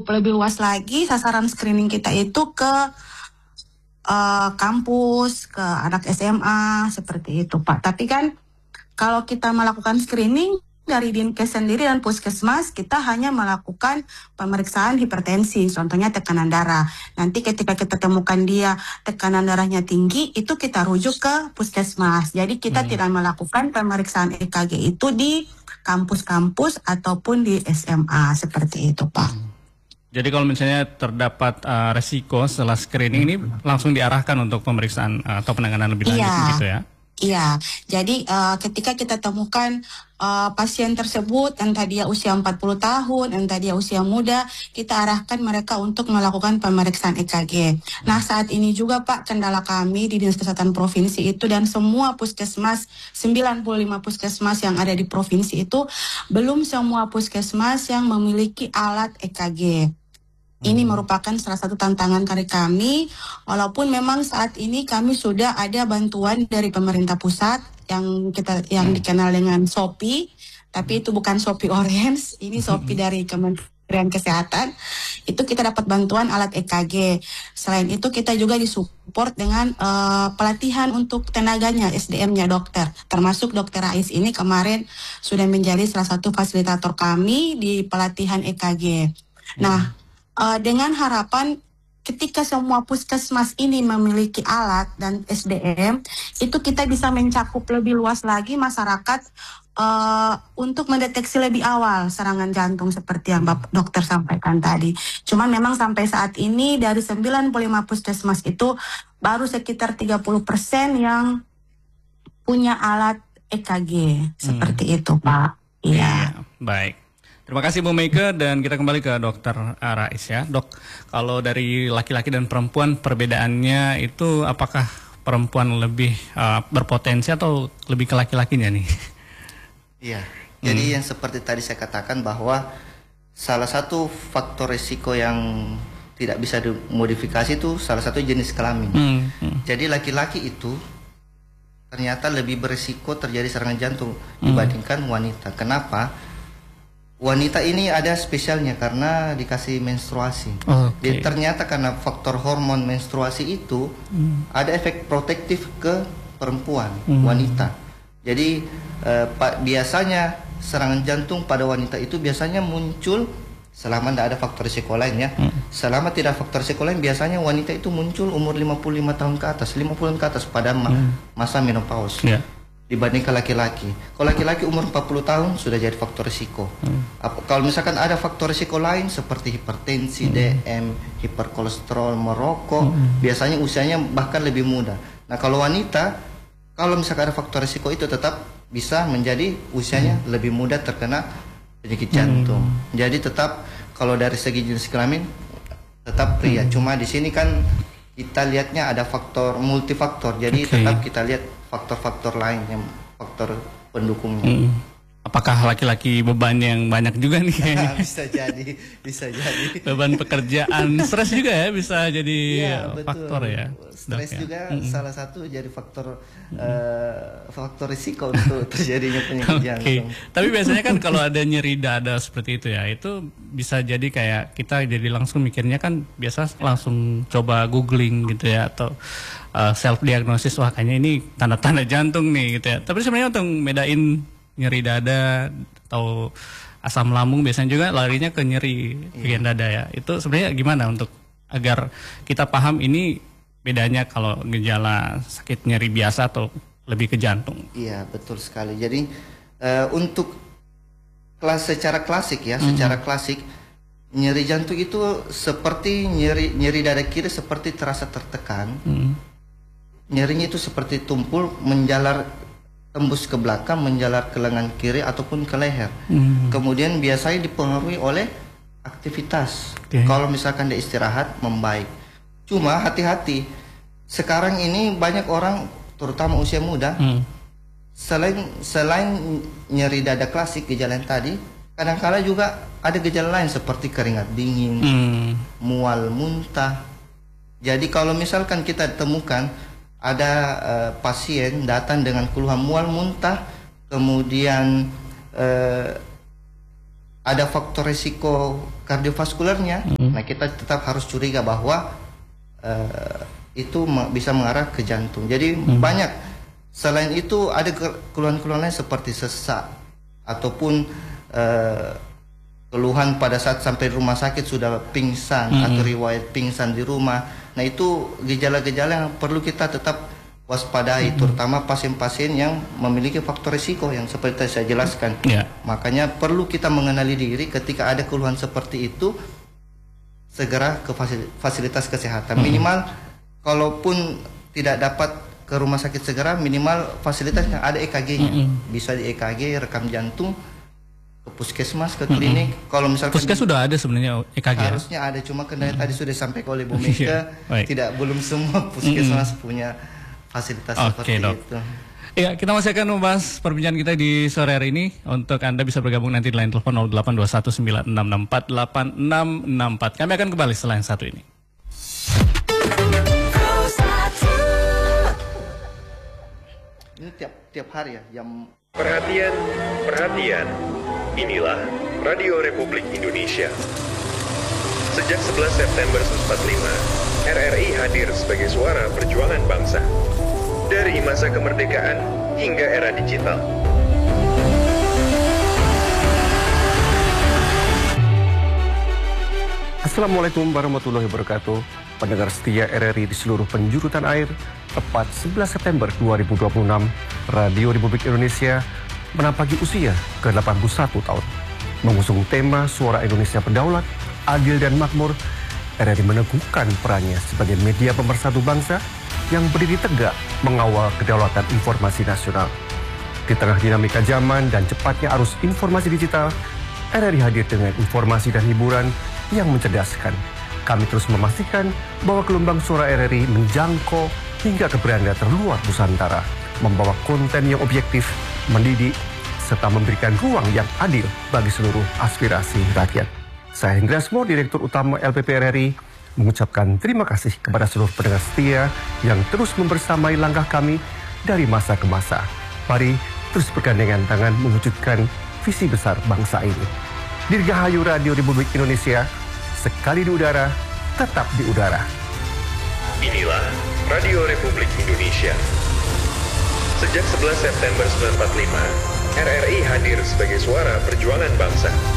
lebih luas lagi, sasaran screening kita itu ke kampus, ke anak SMA, seperti itu Pak. Tapi kan kalau kita melakukan screening dari Dinkes sendiri dan Puskesmas, kita hanya melakukan pemeriksaan hipertensi, contohnya tekanan darah. Nanti ketika kita temukan dia tekanan darahnya tinggi, itu kita rujuk ke Puskesmas. Jadi kita tidak melakukan pemeriksaan EKG itu di kampus-kampus ataupun di SMA, seperti itu Pak. Jadi kalau misalnya terdapat resiko setelah screening ini langsung diarahkan untuk pemeriksaan atau penanganan lebih lanjut gitu ya? Iya, jadi ketika kita temukan pasien tersebut, entah dia usia 40 tahun, entah dia usia muda, kita arahkan mereka untuk melakukan pemeriksaan EKG. Nah, saat ini juga Pak, kendala kami di Dinas Kesehatan Provinsi itu dan semua puskesmas, 95 puskesmas yang ada di provinsi itu, belum semua puskesmas yang memiliki alat EKG. Ini merupakan salah satu tantangan dari kami, walaupun memang saat ini kami sudah ada bantuan dari pemerintah pusat yang dikenal dengan Shopee, tapi itu bukan Shopee Orange, ini Shopee dari Kementerian Kesehatan. Itu kita dapat bantuan alat EKG. Selain itu kita juga disupport dengan pelatihan untuk tenaganya, SDM-nya dokter, termasuk Dokter Rais ini kemarin sudah menjadi salah satu fasilitator kami di pelatihan EKG. Nah, dengan harapan ketika semua puskesmas ini memiliki alat dan SDM, itu kita bisa mencakup lebih luas lagi masyarakat untuk mendeteksi lebih awal serangan jantung seperti yang Bapak Dokter sampaikan tadi. Cuman memang sampai saat ini dari 95 puskesmas itu baru sekitar 30% yang punya alat EKG seperti itu Pak. Iya. Baik. Terima kasih Bu Meike, dan kita kembali ke Dokter Rais ya. Dok, kalau dari laki-laki dan perempuan perbedaannya itu apakah perempuan lebih berpotensi atau lebih ke laki-lakinya nih? Iya, jadi yang seperti tadi saya katakan bahwa salah satu faktor risiko yang tidak bisa dimodifikasi itu salah satu jenis kelamin. Jadi laki-laki itu ternyata lebih berisiko terjadi serangan jantung dibandingkan wanita. Kenapa? Wanita ini ada spesialnya karena dikasih menstruasi. Jadi ternyata karena faktor hormon menstruasi itu ada efek protektif ke perempuan, wanita. Jadi biasanya serangan jantung pada wanita itu biasanya muncul selama tidak ada faktor risiko lain ya. Selama tidak ada faktor risiko lain, biasanya wanita itu muncul umur 55 tahun ke atas, 50 tahun ke atas pada masa menopause. Dibandingkan laki-laki. Kalau laki-laki umur 40 tahun sudah jadi faktor risiko. Kalau misalkan ada faktor risiko lain seperti hipertensi, DM, hiperkolesterol, merokok, biasanya usianya bahkan lebih muda. Nah, kalau wanita, kalau misalkan ada faktor risiko itu tetap bisa menjadi usianya lebih muda terkena penyakit jantung. Jadi tetap kalau dari segi jenis kelamin tetap pria. Cuma di sini kan kita lihatnya ada faktor multifaktor. Jadi tetap kita lihat faktor-faktor lain yang faktor pendukungnya. Apakah laki-laki beban yang banyak juga nih? Bisa jadi, bisa jadi. Beban pekerjaan, stres juga ya bisa jadi faktor ya. Stres juga salah satu jadi faktor faktor risiko untuk terjadinya penyakit jantung. Tapi biasanya kan kalau ada nyeri dada seperti itu ya, itu bisa jadi kayak kita jadi langsung mikirnya kan biasa langsung coba googling gitu ya, atau self diagnosis, wah kayaknya ini tanda-tanda jantung nih gitu ya. Tapi sebenarnya untuk bedain nyeri dada atau asam lambung biasanya juga larinya ke nyeri bagian dada ya. Itu sebenarnya gimana untuk agar kita paham ini bedanya kalau gejala sakit nyeri biasa atau lebih ke jantung? Iya, betul sekali. Jadi untuk secara klasik ya, secara klasik nyeri jantung itu seperti nyeri dada kiri seperti terasa tertekan. Nyerinya itu seperti tumpul menjalar tembus ke belakang, menjalar ke lengan kiri ataupun ke leher. Kemudian biasanya dipengaruhi oleh aktivitas. Kalau misalkan dia istirahat, membaik. Cuma hati-hati, sekarang ini banyak orang, terutama usia muda, selain nyeri dada klasik, gejala yang tadi, kadang-kala juga ada gejala lain seperti keringat dingin, mual, muntah. Jadi kalau misalkan kita temukan ada pasien datang dengan keluhan mual muntah, kemudian ada faktor risiko kardiovaskularnya, nah kita tetap harus curiga bahwa itu bisa mengarah ke jantung. Jadi banyak. Selain itu ada keluhan-keluhan lain seperti sesak ataupun keluhan pada saat sampai rumah sakit sudah pingsan atau riwayat pingsan di rumah. Nah itu gejala-gejala yang perlu kita tetap waspadai, terutama pasien-pasien yang memiliki faktor risiko yang seperti tadi saya jelaskan. Makanya perlu kita mengenali diri ketika ada keluhan seperti itu, segera ke fasilitas kesehatan. Minimal kalaupun tidak dapat ke rumah sakit segera, minimal fasilitasnya ada EKG-nya. Bisa di EKG, rekam jantung, ke puskesmas, ke klinik. Kalau misalkan puskes sudah ada sebenarnya EKG. Harusnya ada, cuma kendala tadi sudah sampai oleh Bu Mega, belum semua puskesmas punya fasilitas seperti itu. Ya, kita masih akan membahas perbincangan kita di sore hari ini. Untuk Anda bisa bergabung nanti di line telepon 082196648664. Kami akan kembali setelah yang satu ini. Ini tiap hari ya, jam. Perhatian, perhatian. Inilah Radio Republik Indonesia. Sejak 11 September 1945, RRI hadir sebagai suara perjuangan bangsa. Dari masa kemerdekaan hingga era digital. Assalamualaikum warahmatullahi wabarakatuh. Pendengar setia RRI di seluruh penjuru tanah air, tepat 11 September 2026, Radio Republik Indonesia menampaki usia ke-81 tahun. Mengusung tema Suara Indonesia Berdaulat, Adil dan Makmur, RRI meneguhkan perannya sebagai media pemersatu bangsa yang berdiri tegak mengawal kedaulatan informasi nasional. Di tengah dinamika zaman dan cepatnya arus informasi digital, RRI hadir dengan informasi dan hiburan yang mencerdaskan. Kami terus memastikan bahwa gelombang suara RRI menjangkau hingga ke beranda terluar Nusantara, membawa konten yang objektif, mendidik, serta memberikan ruang yang adil bagi seluruh aspirasi rakyat. Saya Hendra Asmo, Direktur Utama LPP RRI, mengucapkan terima kasih kepada seluruh pendengar setia yang terus membersamai langkah kami dari masa ke masa. Mari terus bergandengan tangan mewujudkan visi besar bangsa ini. Dirgahayu Radio Republik Indonesia, sekali di udara, tetap di udara. Inilah Radio Republik Indonesia. Sejak 11 September 1945, RRI hadir sebagai suara perjuangan bangsa.